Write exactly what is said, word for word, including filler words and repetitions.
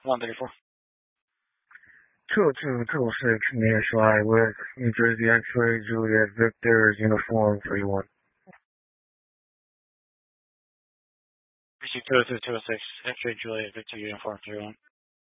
one thirty-four. two oh two, two oh six, near Sly with New Jersey X-Ray, Juliet Victor, Uniform three one. Receive two oh two, two oh six, X-ray Juliet Victor Uniform three one.